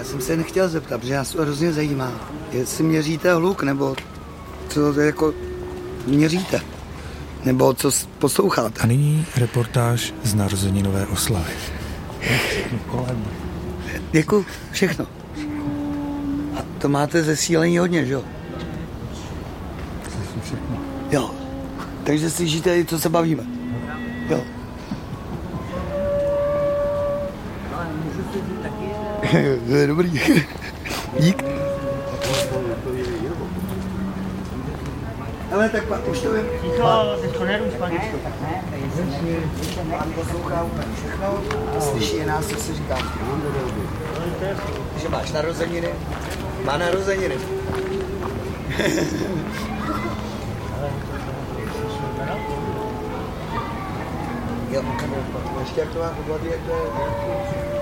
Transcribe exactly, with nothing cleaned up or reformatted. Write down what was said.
Já jsem se nechtěl zeptat, protože nás to hrozně zajímá. Jestli měříte hluk, nebo co to jako měříte, nebo co posloucháte. A nyní reportáž z narozeninové oslavy. Děkuju, všechno. A to máte zesílení hodně, že jo? Všechno. Jo. Takže slyšíte i, co se bavíme. Jo. To je dobrý. Dík. Ale tak pak už to vím. Ticho, teďko neruš, paničko. Pán poslouchá úplně všechno, slyší je nás, co si říká. Že máš narozeniny? Má narozeniny. Jo, ještě jak to má poklady, jak to je.